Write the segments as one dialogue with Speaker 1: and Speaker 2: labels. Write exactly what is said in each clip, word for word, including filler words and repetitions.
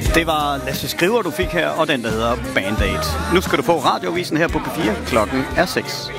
Speaker 1: Det var Lasse Skriver, du fik her, og den, der hedder Band-Aid. Nu skal du få radiovisen her på P fire. Klokken er seks.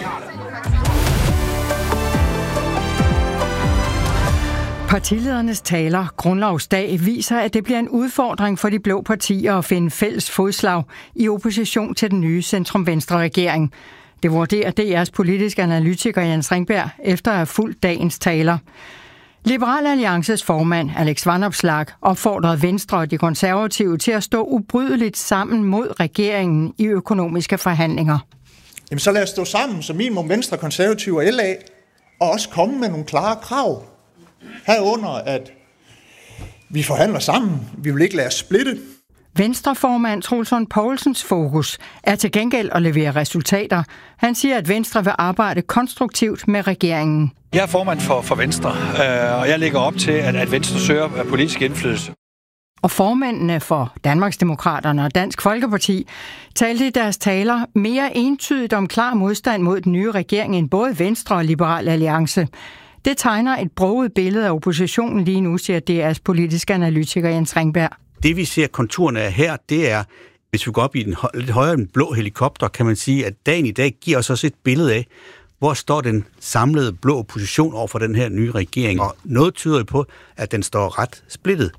Speaker 2: Partiledernes taler grundlovsdag viser, at det bliver en udfordring for de blå partier at finde fælles fodslag i opposition til den nye centrum-venstre-regering. Det vurderer D R's politiske analytiker Jens Ringberg efter at have fulgt dagens taler. Liberal Alliances formand Alex Vanopslagh opfordrede Venstre og de konservative til at stå ubrydeligt sammen mod regeringen i økonomiske forhandlinger.
Speaker 3: Jamen så lad os stå sammen som minimum Venstre, Konservative og L A og også komme med nogle klare krav. Herunder, at vi forhandler sammen. Vi vil ikke lade os splitte.
Speaker 2: Venstreformand Troels Lund Poulsens fokus er til gengæld at levere resultater. Han siger, at Venstre vil arbejde konstruktivt med regeringen.
Speaker 4: Jeg er formand for, for Venstre, øh, og jeg lægger op til, at, at Venstre søger politisk indflydelse.
Speaker 2: Og formændene for Danmarksdemokraterne og Dansk Folkeparti talte i deres taler mere entydigt om klar modstand mod den nye regering end både Venstre og Liberal Alliance. Det tegner et broget billede af oppositionen lige nu, siger D R's politiske analytiker Jens Ringberg.
Speaker 5: Det vi ser konturerne af her, det er, hvis vi går op i den lidt højere den blå helikopter, kan man sige, at dagen i dag giver os også et billede af, hvor står den samlede blå opposition over for den her nye regering. Og noget tyder på, at den står ret splittet.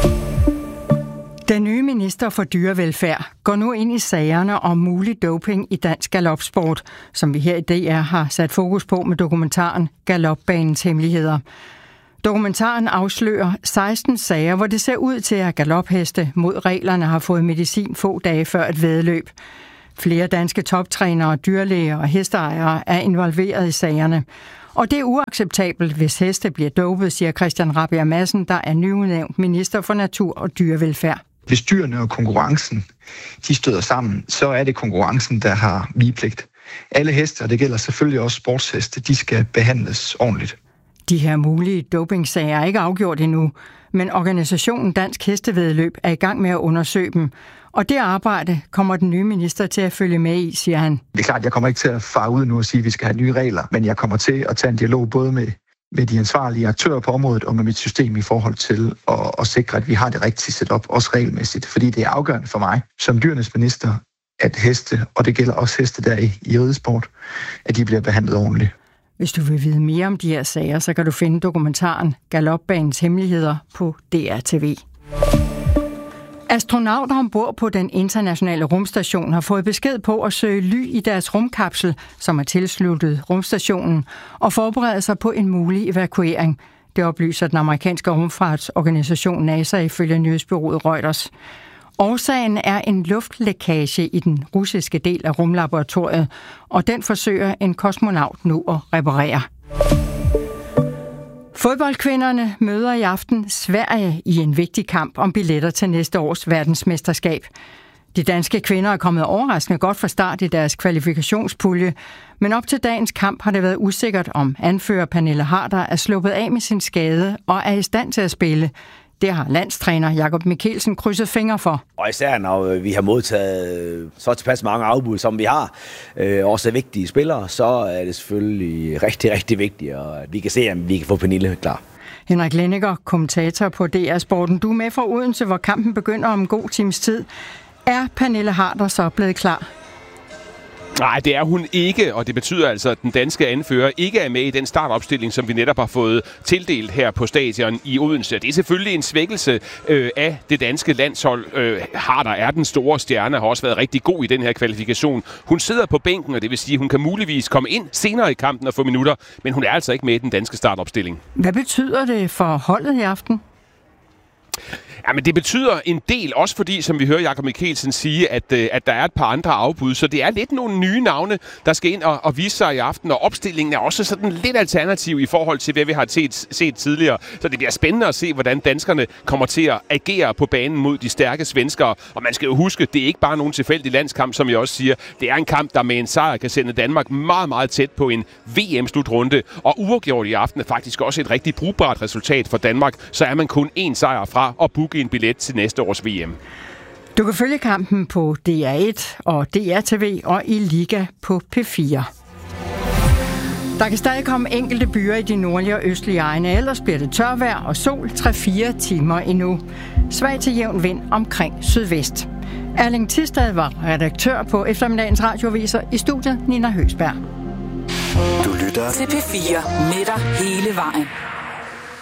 Speaker 2: Den nye minister for dyrevelfærd går nu ind i sagerne om mulig doping i dansk galopsport, som vi her i D R har sat fokus på med dokumentaren Galopbanens hemmeligheder. Dokumentaren afslører seksten sager, hvor det ser ud til, at galopheste mod reglerne har fået medicin få dage før et væddeløb. Flere danske toptrænere, dyrlæger og hesteejere er involveret i sagerne. Og det er uacceptabelt, hvis heste bliver dopet, siger Christian Rabjerg Madsen, der er nyudnævnt minister for natur og dyrevelfærd.
Speaker 6: Hvis dyrene og konkurrencen de støder sammen, så er det konkurrencen, der har vigepligt. Alle heste, og det gælder selvfølgelig også sportsheste, de skal behandles ordentligt.
Speaker 2: De her mulige dopingsager er ikke afgjort endnu, men organisationen Dansk Hestevæddeløb er i gang med at undersøge dem. Og det arbejde kommer den nye minister til at følge med i, siger han.
Speaker 6: Det er klart, jeg kommer ikke til at fare ud nu og sige, at vi skal have nye regler, men jeg kommer til at tage en dialog både med, med de ansvarlige aktører på området og med mit system i forhold til at, at sikre, at vi har det rigtige setup, også regelmæssigt. Fordi det er afgørende for mig som dyrenes minister, at heste, og det gælder også heste der i, i ridesport, at de bliver behandlet ordentligt.
Speaker 2: Hvis du vil vide mere om de her sager, så kan du finde dokumentaren Galopbanens hemmeligheder på D R T V. Astronauter ombord på den internationale rumstation har fået besked på at søge ly i deres rumkapsel, som er tilsluttet rumstationen, og forberede sig på en mulig evakuering. Det oplyser den amerikanske rumfartsorganisation NASA ifølge nyhedsbureauet Reuters. Årsagen er en luftlækage i den russiske del af rumlaboratoriet, og den forsøger en kosmonaut nu at reparere. Fodboldkvinderne møder i aften Sverige i en vigtig kamp om billetter til næste års verdensmesterskab. De danske kvinder er kommet overraskende godt fra start i deres kvalifikationspulje, men op til dagens kamp har det været usikkert, om anfører Pernille Harder er sluppet af med sin skade og er i stand til at spille. Det har landstræner Jakob Mikkelsen krydset fingre for.
Speaker 7: Og især når vi har modtaget så tilpas mange afbud, som vi har, øh, også vigtige spillere, så er det selvfølgelig rigtig, rigtig vigtigt, og vi kan se, om vi kan få Pernille klar.
Speaker 2: Henrik Lenniger, kommentator på D R Sporten. Du er med fra Odense, hvor kampen begynder om en god times tid. Er Pernille Harder så blevet klar?
Speaker 8: Nej, det er hun ikke, og det betyder altså, at den danske anfører ikke er med i den startopstilling, som vi netop har fået tildelt her på stadion i Odense. Det er selvfølgelig en svækkelse øh, af det danske landshold. Øh, Harder er den store stjerne, har også været rigtig god i den her kvalifikation. Hun sidder på bænken, og det vil sige, at hun kan muligvis komme ind senere i kampen og få minutter, men hun er altså ikke med i den danske startopstilling.
Speaker 2: Hvad betyder det for holdet i aften?
Speaker 8: Ja, men det betyder en del, også fordi, som vi hører Jakob Mikkelsen sige, at, at der er et par andre afbud. Så det er lidt nogle nye navne, der skal ind og, og vise sig i aften, og opstillingen er også sådan lidt alternativ i forhold til, hvad vi har set, set tidligere. Så det bliver spændende at se, hvordan danskerne kommer til at agere på banen mod de stærke svenskere. Og man skal jo huske, det er ikke bare nogen tilfældig landskamp, som jeg også siger. Det er en kamp, der med en sejr kan sende Danmark meget, meget tæt på en V M-slutrunde. Og uafgjort i aften er faktisk også et rigtig brugbart resultat for Danmark. Så er man kun én sejr fra at booke en billet til næste års V M.
Speaker 2: Du kan følge kampen på D R et og D R T V og i Liga på P fire. Der kan stadig komme enkelte byer i de nordlige og østlige egne, ellers bliver det tørvejr og sol tre til fire timer endnu. Svag til jævn vind omkring sydvest. Erling Tistad var redaktør på eftermiddagens radioaviser. I studiet Nina Høgsberg.
Speaker 9: Du lytter til P fire med dig hele vejen.